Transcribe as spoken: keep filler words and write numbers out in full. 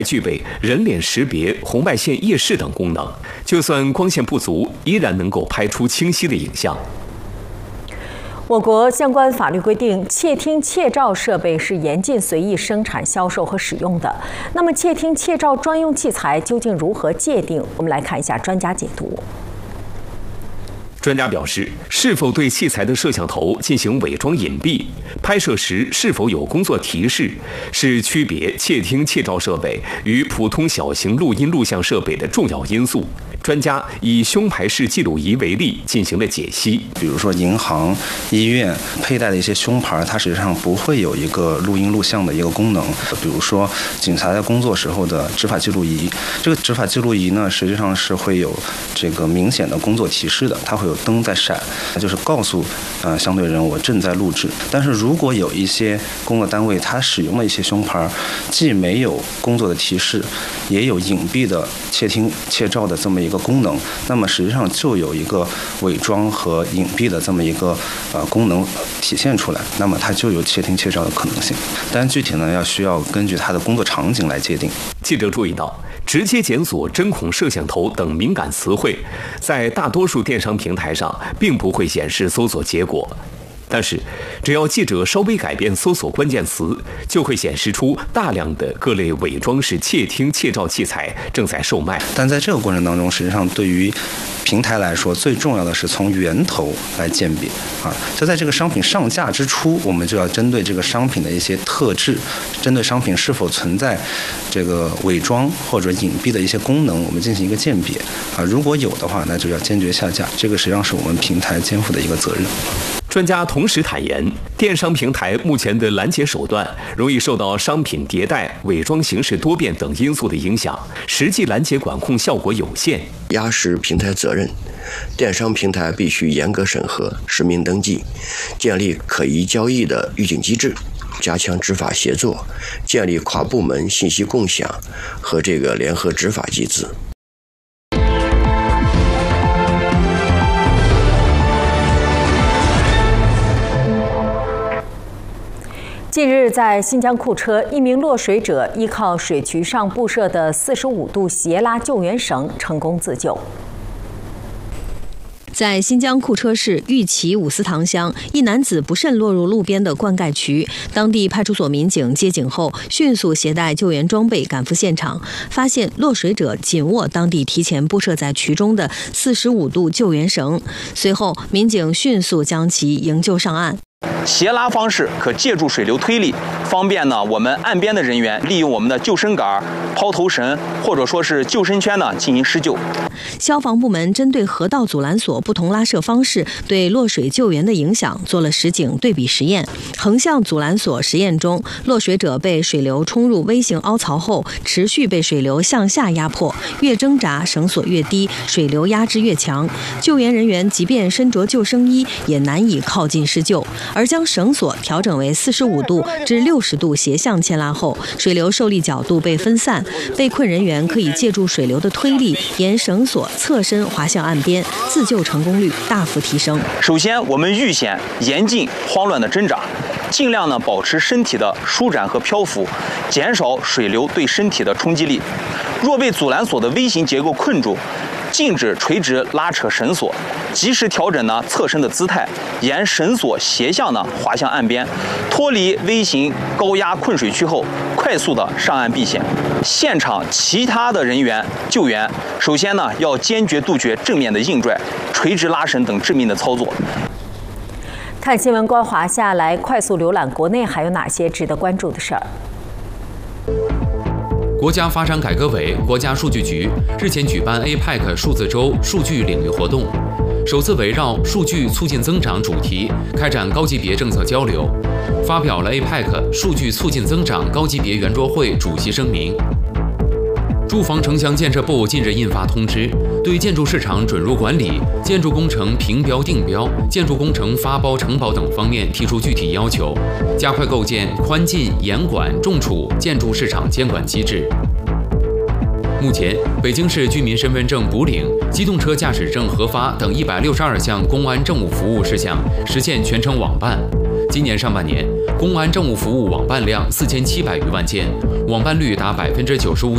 具备人脸识别、红外线夜视等功能，就算光线不足，依然能够拍出清晰的影像。 我国相关法律规定，窃听窃照设备是严禁随意生产、销售和使用的。那么，窃听窃照专用器材究竟如何界定？我们来看一下专家解读。 专家表示，是否对器材的摄像头进行伪装隐蔽，拍摄时是否有工作提示，是区别窃听窃照设备与普通小型录音录像设备的重要因素。专家以胸牌式记录仪为例进行了解析。 比如说银行、医院佩戴的一些胸牌，它实际上不会有一个录音录像的一个功能。比如说警察在工作时候的执法记录仪，这个执法记录仪呢，实际上是会有这个明显的工作提示的，它会有灯在闪，它就是告诉呃相对人我正在录制。但是如果有一些工作单位它使用了一些胸牌，既没有工作的提示，也有隐蔽的窃听窃照的这么一个功能，那么实际上就有一个伪装和隐蔽的这么一个呃功能体现出来，那么它就有窃听窃照的可能性。但具体呢，要需要根据它的工作场景来界定。 记者注意到，直接检索针孔摄像头等敏感词汇，在大多数电商平台上并不会显示搜索结果。但是，只要记者稍微改变搜索关键词，就会显示出大量的各类伪装式窃听窃照器材正在售卖。 但在这个过程当中，实际上对于平台来说，最重要的是从源头来鉴别啊。就在这个商品上架之初，我们就要针对这个商品的一些特质，针对商品是否存在这个伪装或者隐蔽的一些功能，我们进行一个鉴别啊。如果有的话，那就要坚决下架。这个实际上是我们平台肩负的一个责任。 专家同时坦言，电商平台目前的拦截手段容易受到商品迭代、伪装形式多变等因素的影响，实际拦截管控效果有限。 压实平台责任，电商平台必须严格审核、实名登记，建立可疑交易的预警机制，加强执法协作，建立跨部门信息共享和这个联合执法机制。 近日，在新疆库车，一名落水者依靠水渠上布设的四十五度斜拉救援绳成功自救。 在新疆库车市玉旗五司塘乡，一男子不慎落入路边的灌溉渠，当地派出所民警接警后，迅速携带救援装备赶赴现场，发现落水者紧握当地提前布设在渠中的四十五度救援绳，随后民警迅速将其营救上岸。 斜拉方式可借助水流推力，方便呢我们岸边的人员利用我们的救生杆、抛投绳或者说是救生圈呢进行施救。 消防部门针对河道阻拦索不同拉射方式对落水救援的影响做了实景对比实验。横向阻拦索实验中，落水者被水流冲入微型凹槽后，持续被水流向下压迫，越挣扎绳索越低，水流压制越强，救援人员即便身着救生衣也难以靠近施救。而将绳索调整为四十五度至六十度斜向牵拉后，水流受力角度被分散，被困人员可以借助水流的推力，沿绳索侧身滑向岸边，自救成功率大幅提升。 首先，我们预先严禁慌乱的挣扎，尽量呢保持身体的舒展和漂浮，减少水流对身体的冲击力。若被阻拦索的微型结构困住，禁止垂直拉扯绳索，及时调整呢侧身的姿态，沿绳索斜向呢滑向岸边，脱离微型高压困水区后，快速的上岸避险。现场其他的人员救援，首先呢要坚决杜绝正面的硬拽、垂直拉绳等致命的操作。 看新闻观华夏，来快速浏览国内还有哪些值得关注的事儿。 国家发展改革委、国家数据局日前举办 A P E C 数字周数据领域活动，首次围绕数据促进增长主题开展高级别政策交流，发表了 A P E C 数据促进增长高级别圆桌会主席声明。住房城乡建设部近日印发通知，对建筑市场准入管理、建筑工程评标定标、建筑工程发包承保等方面提出具体要求，加快构建宽进严管重处建筑市场监管机制。目前，北京市居民身份证补领、机动车驾驶证核发等一百六十二项公安政务服务事项实现全程网办。今年上半年，公安政务服务网办量四千七百余万件，网办率达百分之九十五。